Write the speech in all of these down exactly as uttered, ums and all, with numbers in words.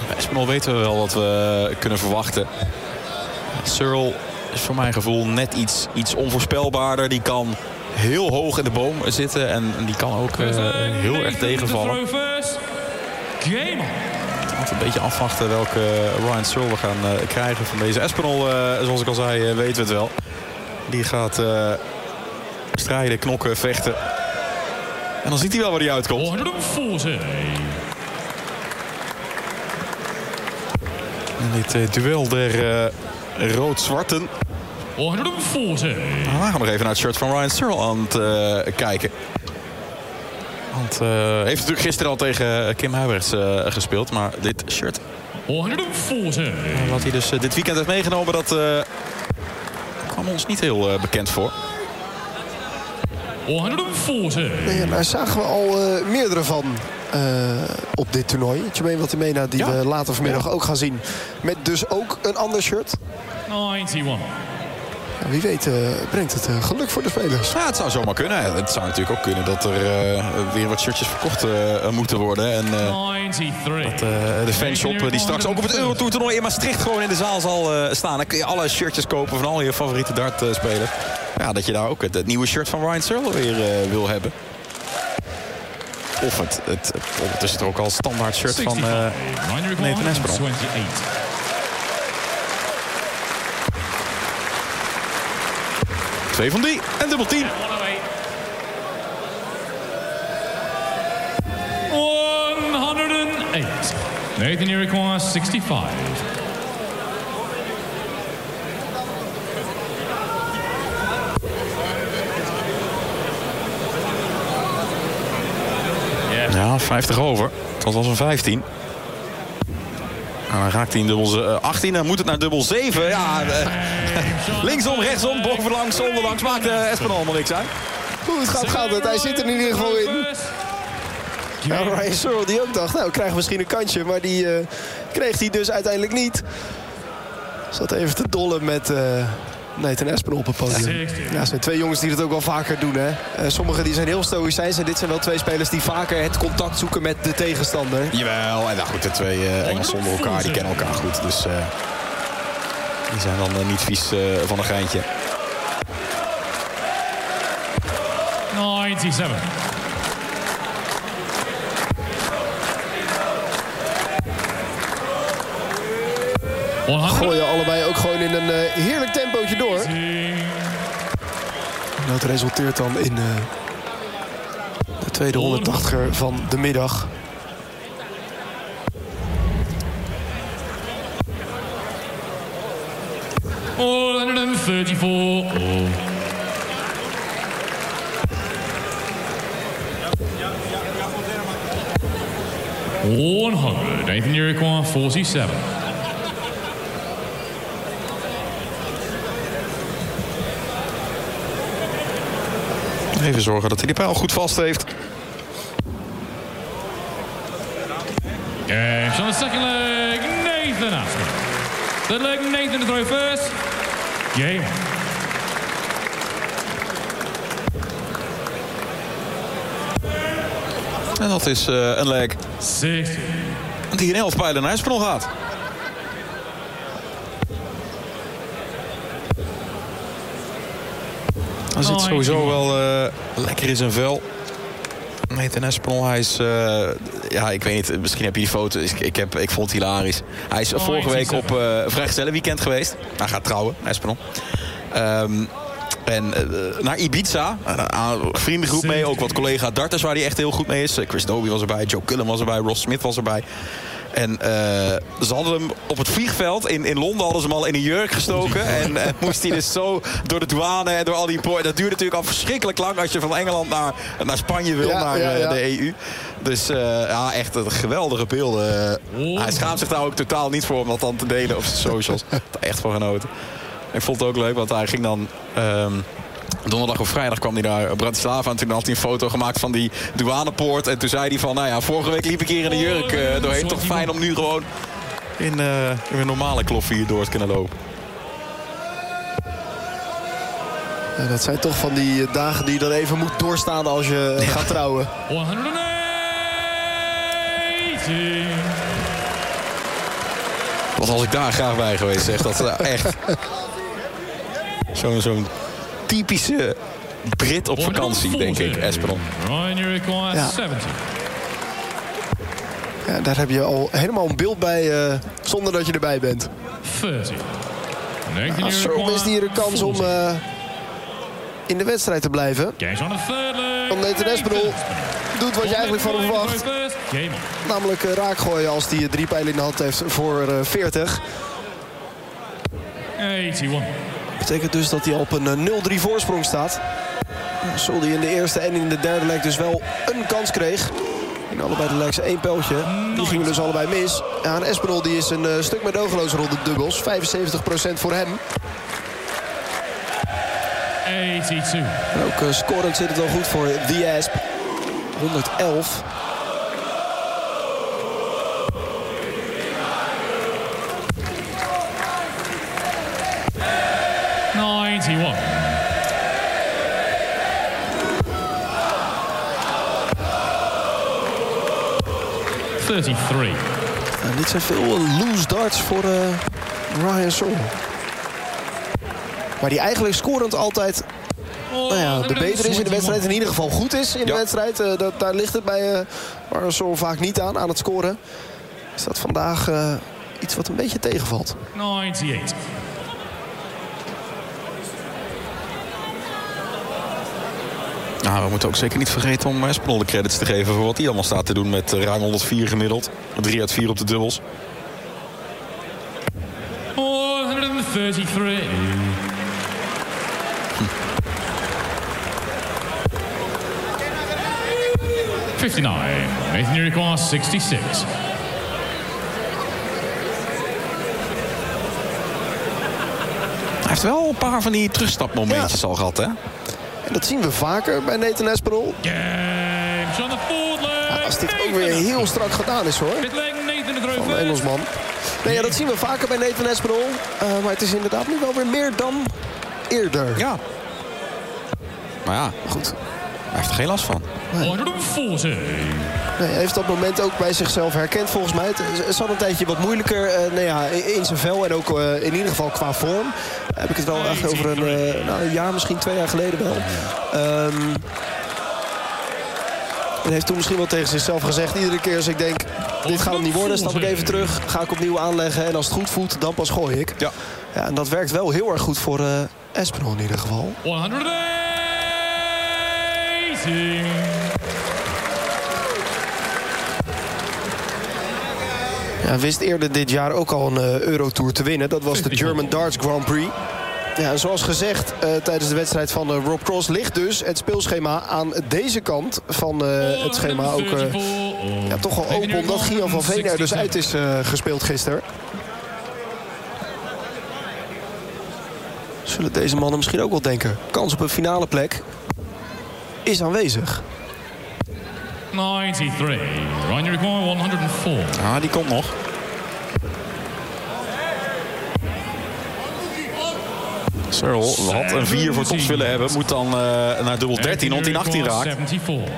Bij Espinol weten we wel wat we kunnen verwachten. Searle is voor mijn gevoel net iets, iets onvoorspelbaarder. Die kan heel hoog in de boom zitten en die kan ook uh, heel erg tegenvallen. Altijd een beetje afwachten welke Ryan Searle we gaan uh, krijgen van deze Espinol. Uh, zoals ik al zei, uh, weten we het wel. Die gaat uh, strijden, knokken, vechten. En dan ziet hij wel waar hij uitkomt. En dit uh, duel der uh, rood-zwarten. Nou, we gaan nog even naar het shirt van Ryan Searle aan het uh, kijken. Want uh, heeft natuurlijk gisteren al tegen Kim Huiberts uh, gespeeld. Maar dit shirt, uh, wat hij dus uh, dit weekend heeft meegenomen, dat uh, kwam ons niet heel uh, bekend voor. Nee, daar zagen we al uh, meerdere van uh, op dit toernooi. Jermaine Wattimena, die ja. we later vanmiddag ja. ook gaan zien. Met dus ook een ander shirt. eenennegentig. Ja, wie weet uh, brengt het uh, geluk voor de spelers. Ja, het zou zomaar kunnen. Het zou natuurlijk ook kunnen dat er uh, weer wat shirtjes verkocht uh, moeten worden. En uh, dat uh, de fanshop die straks ook op het Eurotour toernooi in Maastricht gewoon in de zaal zal uh, staan. Dan kun je alle shirtjes kopen van al je favoriete dartspelers. Ja, dat je daar ook het, het nieuwe shirt van Ryan Searle weer uh, wil hebben. Of het, het, het ondertussen er ook al standaard shirt van uh, Nathan Espinol. Twee van die en dubbel tien. honderdécht. Nathan Iroquois, zesenzestig. Ja, vijftig over. Dat was een vijftien. En dan raakt hij in dubbel achttien. Dan moet het naar dubbel zeven. Ja, uh, linksom, rechtsom, bovenlangs, onderlangs. Maakt uh, Espinol allemaal niks uit. Hoe gaat, gaat het? Hij zit er in ieder geval in. Ja, Ryan Searle die ook dacht, nou, we krijgen misschien een kansje. Maar die uh, kreeg hij dus uiteindelijk niet. Zat even te dollen met uh, Nathan Espinol op het podium. Ja, het zijn twee jongens die dat ook wel vaker doen. Hè? Uh, sommigen die zijn heel stoïcijns. En dit zijn wel twee spelers die vaker het contact zoeken met de tegenstander. Jawel, en nou goed, de twee uh, Engelsen onder elkaar, die kennen elkaar goed. Dus uh, die zijn dan uh, niet vies uh, van een geintje. negenennegentig. Gooien allebei ook gewoon in een uh, heerlijk tempootje door. Dat resulteert dan in uh, de tweede honderdtachtiger van de middag. honderdvierentdertig. honderd. Nathan Iroquois, zevenenveertig. Even zorgen dat hij die pijl goed vast heeft. Games on the second leg, Nathan Aspinall. Third leg, Nathan to throw first. Game. En dat is uh, een leg Six. die in elf pijlen naar Espinol gaat. Hij zit sowieso wel uh, lekker in zijn vel. Nathan Espinol, hij is... Uh, ja, ik weet niet, misschien heb je die foto. Ik, ik, heb, ik vond het hilarisch. Hij is vorige week op uh, vrijgezellenweekend geweest. Hij gaat trouwen, Espinol. Um, en uh, naar Ibiza. Een vriendengroep mee, ook wat collega darters waar hij echt heel goed mee is. Chris Dobie was erbij, Joe Cullen was erbij, Ross Smith was erbij. En uh, ze hadden hem op het vliegveld in, in Londen hadden ze hem al in een jurk gestoken. En uh, moest hij dus zo door de douane en door al die... Dat duurde natuurlijk al verschrikkelijk lang als je van Engeland naar, naar Spanje wil, ja, naar ja, ja. de E U. Dus uh, ja, echt een geweldige beelden. Uh, hij schaamt zich daar ook totaal niet voor om dat dan te delen op zijn socials. Echt van genoten. Ik vond het ook leuk, want hij ging dan... Um, donderdag of vrijdag kwam hij naar Bratislava en toen had hij een foto gemaakt van die douanepoort. En toen zei hij van, nou ja, vorige week liep ik hier in de jurk uh, doorheen. Toch fijn om nu gewoon in, uh, in een normale kloffie hier door te kunnen lopen. Ja, dat zijn toch van die dagen die je dan even moet doorstaan als je ja. gaat trouwen. honderdnegentig. Wat was ik daar graag bij geweest, zeg. Dat is echt zo'n zo'n typische Brit op vakantie, denk ik, Espinol. Ja. Ja, daar heb je al helemaal een beeld bij, uh, zonder dat je erbij bent. Nou, zo mist hier een kans om uh, in de wedstrijd te blijven. Want Nathan Espinol doet wat je eigenlijk van hem verwacht. Namelijk uh, raakgooien als hij drie pijlen in de hand heeft voor uh, veertig. Dat betekent dus dat hij op een uh, nul drie voorsprong staat. Sol die in de eerste en in de derde leg dus wel een kans kreeg. In allebei de legs één pijltje. Die gingen dus allebei mis. Ja, en Espinol die is een uh, stuk met ogeloos rond de dubbels. vijfenzeventig procent voor hem. eenentachtig. En ook uh, scorend zit het wel goed voor The Asp. honderd elf. negenennegentig. drieëndertig. En dit zijn veel loose darts voor uh, Ryan Searle. Maar die eigenlijk scorend altijd nou ja, de beter is in de wedstrijd. In ieder geval goed is in de ja. wedstrijd. Uh, dat, daar ligt het bij uh, Ryan Searle vaak niet aan, aan het scoren. Is dat vandaag uh, iets wat een beetje tegenvalt. negenennegentig. Nou, we moeten ook zeker niet vergeten om Espinol de credits te geven voor wat hij allemaal staat te doen met ruim honderdvier gemiddeld. drie uit vier op de dubbels. honderddraaiëndertig. Hm. vijfennegentig. Nathan Uruguay zesenzestig. Hij heeft wel een paar van die terugstapmomentjes ja. al gehad, hè? En dat zien we vaker bij Nathan Espinol. Ja, als dit ook weer heel strak gedaan is, hoor. Van de Engelsman. Nee, ja, dat zien we vaker bij Nathan Espinol. Uh, maar het is inderdaad nu wel weer meer dan eerder. Ja. Maar ja, goed. Hij heeft er geen last van. Nee. Nee, hij heeft dat moment ook bij zichzelf herkend, volgens mij. Het zat een tijdje wat moeilijker uh, nou ja, in zijn vel. En ook uh, in ieder geval qua vorm. Heb ik het wel echt over een, uh, nou, een jaar, misschien twee jaar geleden wel. Um, en heeft toen misschien wel tegen zichzelf gezegd. Iedere keer als ik denk, dit gaat hem niet worden, stap ik even terug. Ga ik opnieuw aanleggen. En als het goed voelt, dan pas gooi ik. Ja. Ja, en dat werkt wel heel erg goed voor uh, Espinol in ieder geval. honderdtachtig. Ja, wist eerder dit jaar ook al een uh, Eurotour te winnen. Dat was de German Darts Grand Prix. Ja, zoals gezegd uh, tijdens de wedstrijd van uh, Rob Cross ligt dus het speelschema aan deze kant van uh, het schema ook uh, ja, toch al open. Omdat Gian van Veen er dus uit is uh, gespeeld gisteren. Zullen deze mannen misschien ook wel denken. Kans op een finale plek is aanwezig. negenennegentig. Ryan Uruguay honderdvier. Ah, die komt nog. Searle had een vier voor tops willen hebben. Moet dan uh, naar dubbel dertien, want hij achttien raakt. zevenenzeventig.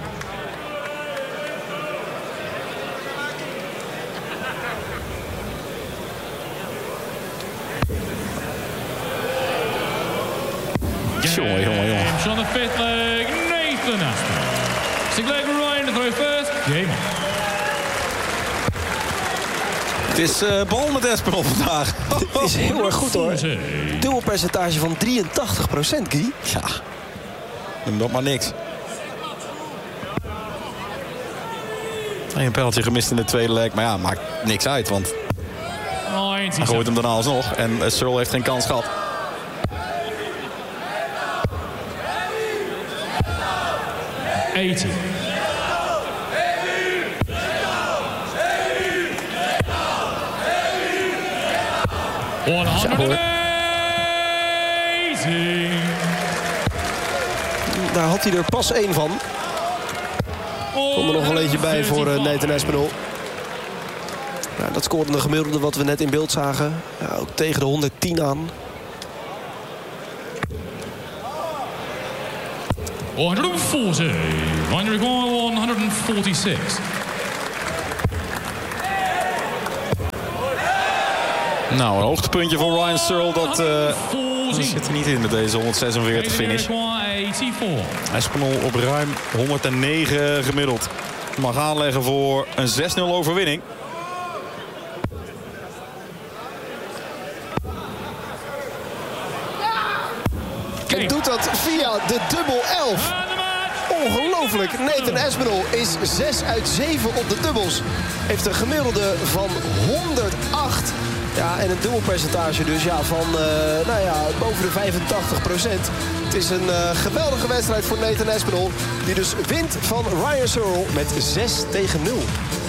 Jongen, jongen, jongen. On the fifth leg, Nathan Espinol. Sixth leg, Ryan to throw first. Game on. Het is uh, bal met Espinol vandaag. Het is heel erg goed, hoor. Dubbelpercentage van drieëntachtig procent, Guy. Ja, noem dat maar niks. Een pijltje gemist in de tweede leg. Maar ja, maakt niks uit, want hij gooit hem daarna alsnog. En uh, Searle heeft geen kans gehad. tachtig. honderdtachtig. Daar had hij er pas één van. Komt er nog een eentje bij voor uh, Nathan Espinol. Nou, dat scorende gemiddelde wat we net in beeld zagen. Ja, ook tegen de honderdtien aan. honderdveertig. Ryan Uruguay honderdvierenzestig. Nou, een hoogtepuntje voor Ryan Searle. Dat uh, zit er niet in met deze honderdzesenveertig finish. Espinol op ruim honderdnegen gemiddeld. Mag aanleggen voor een zes nul overwinning. En doet dat via de dubbel elf. Ongelooflijk. Nathan Espinol is zes uit zeven op de dubbels. Heeft een gemiddelde van honderdacht. Ja, en een dubbelpercentage dus ja, van uh, nou ja, boven de vijfentachtig procent. Het is een uh, geweldige wedstrijd voor Nathan Espinol. Die dus wint van Ryan Searle met zes tegen nul.